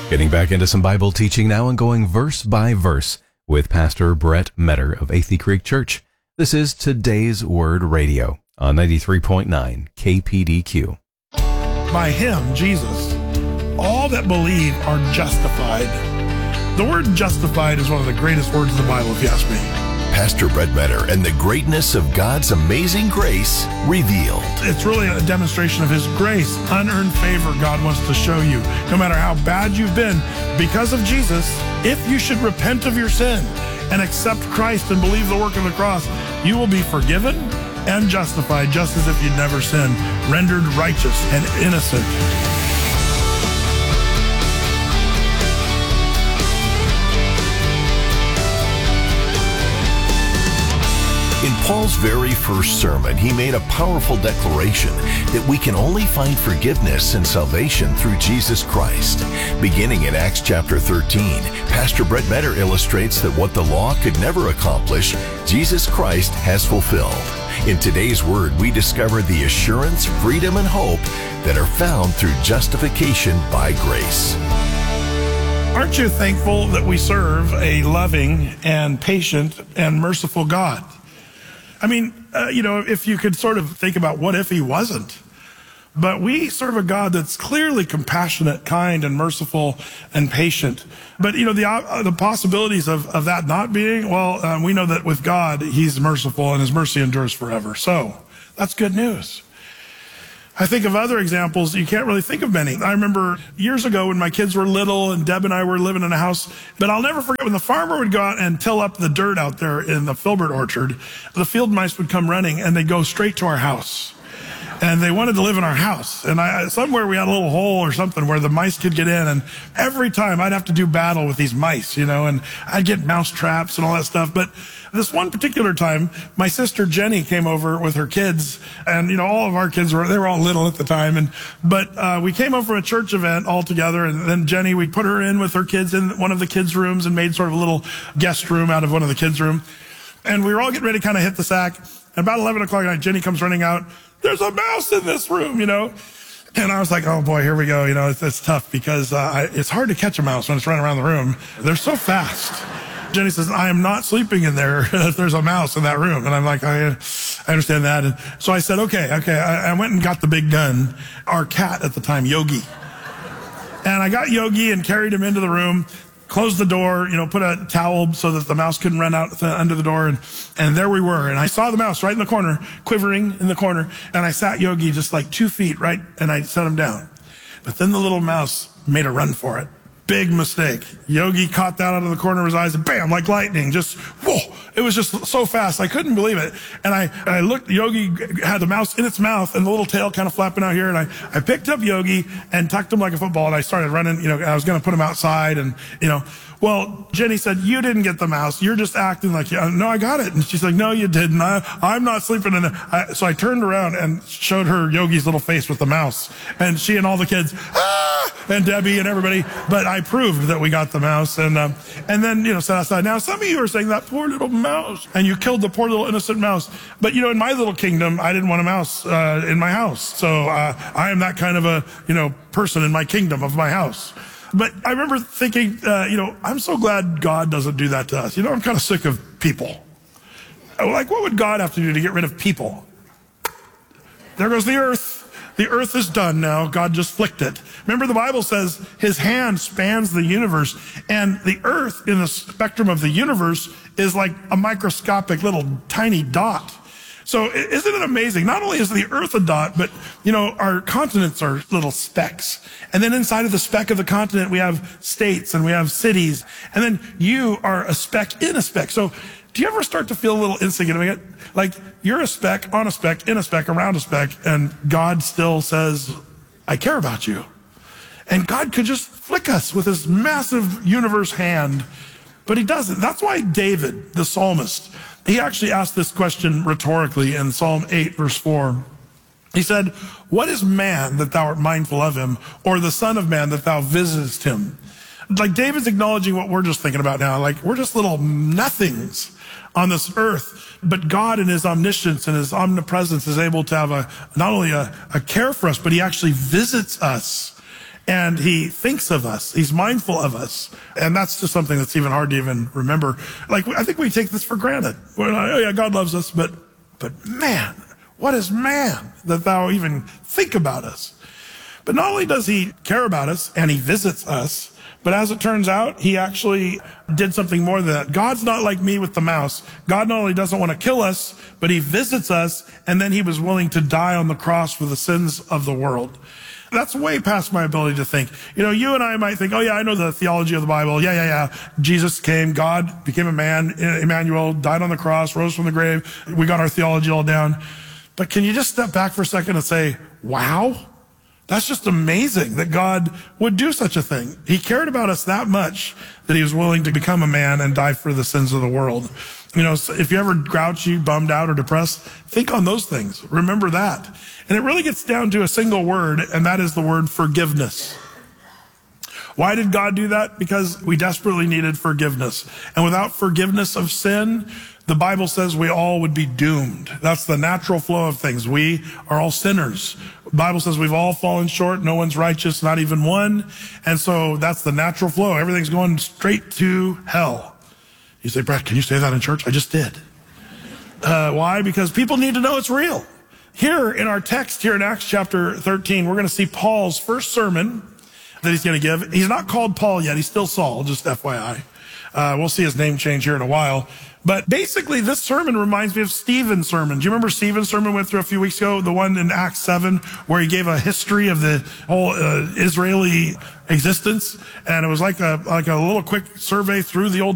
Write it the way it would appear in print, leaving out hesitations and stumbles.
Getting back into some Bible teaching now and going verse by verse with Pastor Brett Metter of Athey Creek Church. This is Today's Word Radio on 93.9 KPDQ. By him, Jesus, all that believe are justified. The word justified is one of the greatest words in the Bible, if you ask me. Pastor Brett Metter and the greatness of God's amazing grace revealed. It's really a demonstration of his grace, unearned favor God wants to show you. No matter how bad you've been, because of Jesus, if you should repent of your sin and accept Christ and believe the work of the cross, you will be forgiven and justified just as if you'd never sinned, rendered righteous and innocent. In Paul's very first sermon, he made a powerful declaration that we can only find forgiveness and salvation through Jesus Christ. Beginning in Acts chapter 13, Pastor Brett Metter illustrates that what the law could never accomplish, Jesus Christ has fulfilled. In today's word, we discover the assurance, freedom, and hope that are found through justification by grace. Aren't you thankful that we serve a loving and patient and merciful God? I mean, if you could sort of think about what if he wasn't. But we serve a God that's clearly compassionate, kind, and merciful and patient. But, the possibilities of that not being, we know that with God, he's merciful and his mercy endures forever. So that's good news. I think of other examples. You can't really think of many. I remember years ago when my kids were little and Deb and I were living in a house, but I'll never forget when the farmer would go out and till up the dirt out there in the filbert orchard, the field mice would come running and they'd go straight to our house. And they wanted to live in our house. And somewhere we had a little hole or something where the mice could get in. And every time I'd have to do battle with these mice, and I'd get mouse traps and all that stuff. But this one particular time, my sister Jenny came over with her kids. And, all of our kids they were all little at the time. But we came over from a church event all together. And then Jenny, we put her in with her kids in one of the kids' rooms and made sort of a little guest room out of one of the kids' room. And we were all getting ready to kind of hit the sack. And about 11 o'clock at night, Jenny comes running out. There's a mouse in this room, And I was like, oh boy, here we go. It's tough because it's hard to catch a mouse when it's running around the room. They're so fast. Jenny says, I am not sleeping in there if there's a mouse in that room. And I'm like, I understand that. And so I said, okay. I went and got the big gun, our cat at the time, Yogi. And I got Yogi and carried him into the room. Closed the door, put a towel so that the mouse couldn't run out under the door. And there we were. And I saw the mouse right in the corner, quivering in the corner. And I sat Yogi just like 2 feet, right? And I set him down. But then the little mouse made a run for it. Big mistake. Yogi caught that out of the corner of his eyes and bam, like lightning. Just, whoa. It was just so fast. I couldn't believe it. And I looked, Yogi had the mouse in its mouth and the little tail kind of flapping out here. And I picked up Yogi and tucked him like a football. And I started running, I was going to put him outside and, well, Jenny said, you didn't get the mouse. You're just acting like, no, I got it. And she's like, no, you didn't. I'm not sleeping in it. So I turned around and showed her Yogi's little face with the mouse. And she and all the kids, and Debbie and everybody. But I proved that we got the mouse. And then, sat outside. Now, some of you are saying that poor little mouse. And you killed the poor little innocent mouse. But, in my little kingdom, I didn't want a mouse in my house. So I am that kind of a, person in my kingdom of my house. But I remember thinking, I'm so glad God doesn't do that to us. I'm kind of sick of people. Like, what would God have to do to get rid of people? There goes the earth. The earth is done now. God just flicked it. Remember, the Bible says his hand spans the universe, and the earth in the spectrum of the universe is like a microscopic little tiny dot. So isn't it amazing? Not only is the earth a dot, but, our continents are little specks. And then inside of the speck of the continent, we have states and we have cities. And then you are a speck in a speck. So do you ever start to feel a little insignificant? Like you're a speck on a speck, in a speck, around a speck, and God still says, I care about you. And God could just flick us with his massive universe hand, but he doesn't. That's why David, the psalmist, he actually asked this question rhetorically in Psalm 8, verse 4. He said, what is man that thou art mindful of him, or the son of man that thou visitest him? Like David's acknowledging what we're just thinking about now. Like we're just little nothings on this earth, but God in his omniscience and his omnipresence is able to have not only a care for us, but he actually visits us. And he thinks of us. He's mindful of us. And that's just something that's even hard to even remember. Like, I think we take this for granted. We're like, oh yeah, God loves us, but man, what is man that thou even think about us? But not only does he care about us and he visits us, but as it turns out, he actually did something more than that. God's not like me with the mouse. God not only doesn't want to kill us, but he visits us, and then he was willing to die on the cross for the sins of the world. That's way past my ability to think. You know, you and I might think, oh yeah, I know the theology of the Bible. Yeah. Jesus came, God became a man, Emmanuel, died on the cross, rose from the grave. We got our theology all down. But can you just step back for a second and say, wow? That's just amazing that God would do such a thing. He cared about us that much that he was willing to become a man and die for the sins of the world. You know, so if you're ever grouchy, bummed out, or depressed, think on those things. Remember that. And it really gets down to a single word, and that is the word forgiveness. Why did God do that? Because we desperately needed forgiveness. And without forgiveness of sin, the Bible says we all would be doomed. That's the natural flow of things. We are all sinners. The Bible says we've all fallen short. No one's righteous, not even one. And so that's the natural flow. Everything's going straight to hell. You say, Brett, can you say that in church? I just did. Why? Because people need to know it's real. Here in our text here in Acts chapter 13, we're going to see Paul's first sermon that he's going to give. He's not called Paul yet. He's still Saul, just FYI. We'll see his name change here in a while. But basically, this sermon reminds me of Stephen's sermon. Do you remember Stephen's sermon we went through a few weeks ago? The one in Acts 7, where he gave a history of the whole Israeli existence. And it was like a little quick survey through the Old